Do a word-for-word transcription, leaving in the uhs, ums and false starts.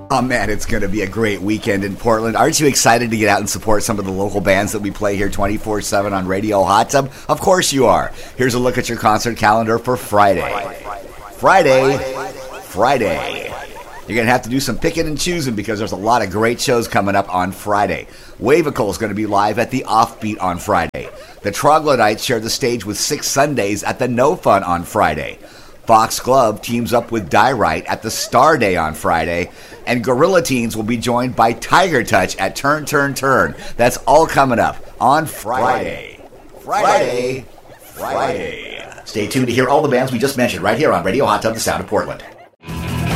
Oh man, it's going to be a great weekend in Portland. Aren't you excited to get out and support some of the local bands that we play here twenty-four seven on Radio Hot Tub? Of course you are. Here's a look at your concert calendar for Friday. Friday, Friday. You're going to have to do some picking and choosing because there's a lot of great shows coming up on Friday. Wavical is going to be live at the Offbeat on Friday. The Troglodytes share the stage with Six Sundays at the No Fun on Friday. Fox Glove teams up with Diorite at the Star Day on Friday. And Gorilla Teens will be joined by Tiger Touch at Turn, Turn, Turn. That's all coming up on Friday. Friday. Friday. Friday. Stay tuned to hear all the bands we just mentioned right here on Radio Hot Tub, the Sound of Portland.